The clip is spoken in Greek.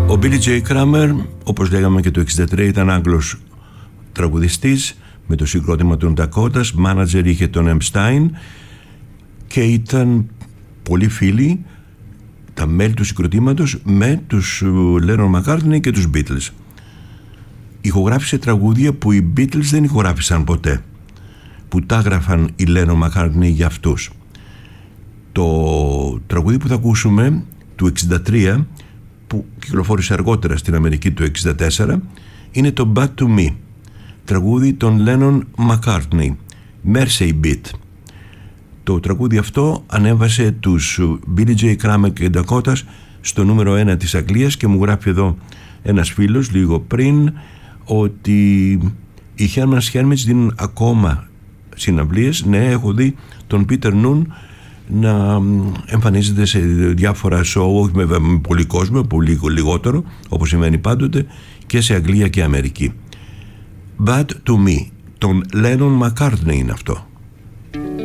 Ο Billy J. Kramer, όπως λέγαμε και το 1963, ήταν Άγγλος τραγουδιστής με το συγκρότημα των Dakotas, μάνατζερ είχε τον Epstein και ήταν πολύ φίλοι τα μέλη του συγκροτήματος με τους Lennon McCartney και τους Beatles. Ηχογράφησε τραγούδια που οι Beatles δεν ηχογράφησαν ποτέ, που τα έγραφαν οι Lennon McCartney για αυτούς. Το τραγούδι που θα ακούσουμε του 1963, που κυκλοφόρησε αργότερα στην Αμερική το 1964, είναι το Bad to Me, τραγούδι των Lennon McCartney, Mersey Beat. Το τραγούδι αυτό ανέβασε τους Billy J. Kramer και Dakotas στο νούμερο 1 της Αγγλίας και μου γράφει εδώ ένας φίλος λίγο πριν ότι οι Herman Hermits δίνουν ακόμα συναυλίες. Ναι, έχω δει τον Peter Noon να εμφανίζεται σε διάφορα show, όχι με πολύ κόσμο, πολύ λιγότερο όπως σημαίνει πάντοτε, και σε Αγγλία και Αμερική. Bad to Me, τον Lennon McCartney είναι αυτό.